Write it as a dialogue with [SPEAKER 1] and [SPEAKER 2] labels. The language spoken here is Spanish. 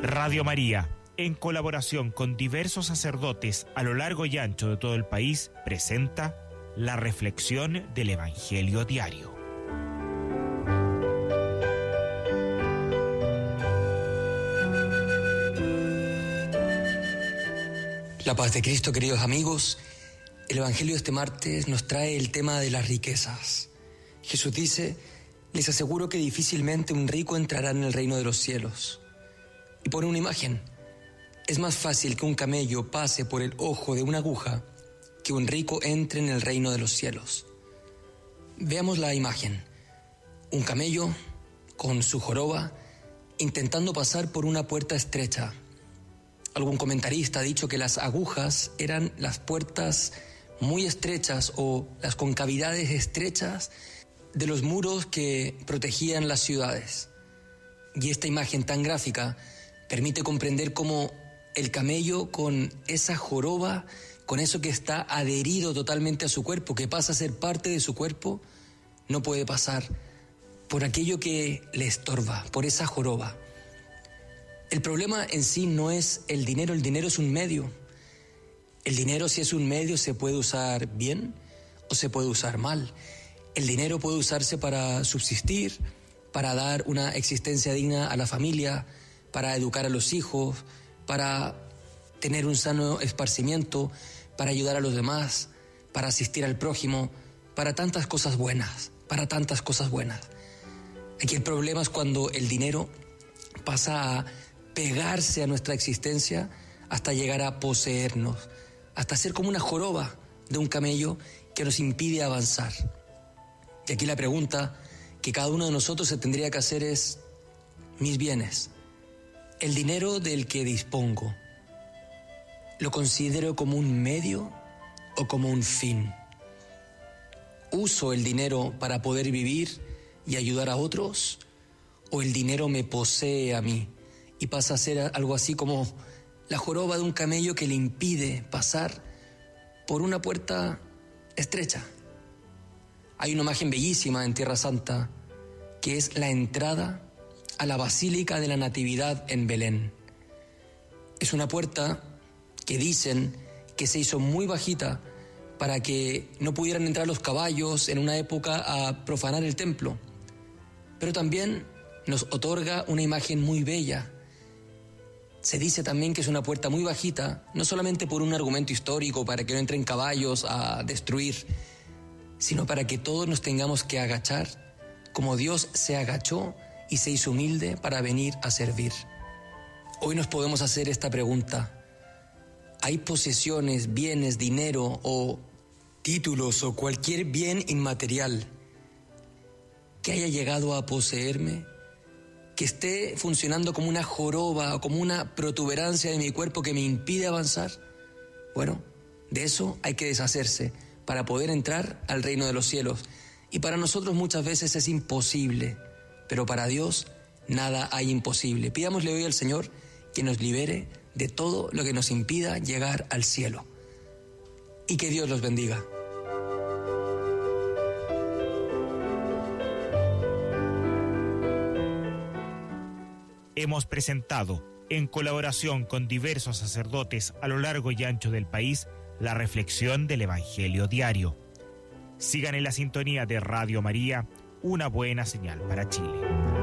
[SPEAKER 1] Radio María, en colaboración con diversos sacerdotes a lo largo y ancho de todo el país, presenta la reflexión del Evangelio diario.
[SPEAKER 2] La paz de Cristo, queridos amigos. El Evangelio de este martes nos trae el tema de las riquezas. Jesús dice: les aseguro que difícilmente un rico entrará en el reino de los cielos. Y pone una imagen. Es más fácil que un camello pase por el ojo de una aguja que un rico entre en el reino de los cielos. Veamos la imagen. Un camello con su joroba intentando pasar por una puerta estrecha. Algún comentarista ha dicho que las agujas eran las puertas muy estrechas o las concavidades estrechas de los muros que protegían las ciudades. Y esta imagen tan gráfica permite comprender cómo el camello, con esa joroba, con eso que está adherido totalmente a su cuerpo, que pasa a ser parte de su cuerpo, no puede pasar por aquello que le estorba, por esa joroba. El problema en sí no es el dinero es un medio. El dinero, si es un medio, se puede usar bien o se puede usar mal. El dinero puede usarse para subsistir, para dar una existencia digna a la familia, para educar a los hijos, para tener un sano esparcimiento, para ayudar a los demás, para asistir al prójimo, para tantas cosas buenas, Aquí el problema es cuando el dinero pasa a pegarse a nuestra existencia hasta llegar a poseernos, hasta ser como una joroba de un camello que nos impide avanzar. Y aquí la pregunta que cada uno de nosotros se tendría que hacer es: mis bienes, el dinero del que dispongo, ¿lo considero como un medio o como un fin? ¿Uso el dinero para poder vivir y ayudar a otros? ¿O el dinero me posee a mí y pasa a ser algo así como la joroba de un camello que le impide pasar por una puerta estrecha? Hay una imagen bellísima en Tierra Santa que es la entrada a la Basílica de la Natividad en Belén. Es una puerta que dicen que se hizo muy bajita para que no pudieran entrar los caballos en una época a profanar el templo, pero también nos otorga una imagen muy bella. Se dice también que es una puerta muy bajita, no solamente por un argumento histórico para que no entren caballos a destruir, sino para que todos nos tengamos que agachar, como Dios se agachó y se hizo humilde para venir a servir. Hoy nos podemos hacer esta pregunta: ¿hay posesiones, bienes, dinero o títulos o cualquier bien inmaterial que haya llegado a poseerme, que esté funcionando como una joroba o como una protuberancia de mi cuerpo que me impide avanzar? Bueno, de eso hay que deshacerse para poder entrar al reino de los cielos. Y para nosotros muchas veces es imposible, pero para Dios nada hay imposible. Pidámosle hoy al Señor que nos libere de todo lo que nos impida llegar al cielo. Y que Dios los bendiga.
[SPEAKER 1] Hemos presentado, en colaboración con diversos sacerdotes a lo largo y ancho del país, la reflexión del Evangelio diario. Sigan en la sintonía de Radio María, una buena señal para Chile.